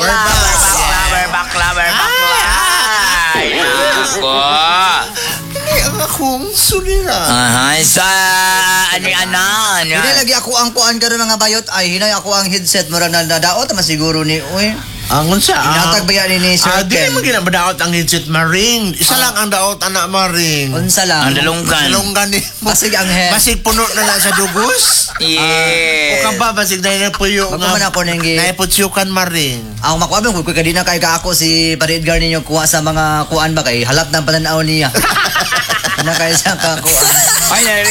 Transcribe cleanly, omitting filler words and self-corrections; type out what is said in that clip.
bakla. Ay, ako. Hindi ang akong sulira. Ay, sa ani-anan. Hindi lagi ako ang kuan karon mga bayot ay hinay ako ang headset mura na nadaot man siguro ni uy. Angon siya. Inatag ba yan ni Sir Di Ken? mo ginabadaot ang headset maring. Isa lang ang daot anak maring. Unsa lang. Ang dalunggan. Silonggan ni mo. Basig ang head. Basig puno na lang sa dugos. O Yeah. ka ba, basig na yung puyo Magkuman ako nang gi. naiputsyukan maring. Ang makuha mo kay kadina kay ka ako si Pared Edgar ninyo kuha sa mga kuan ba kay halap ng pananaw niya. Ana kay sa ka kuan. Ay,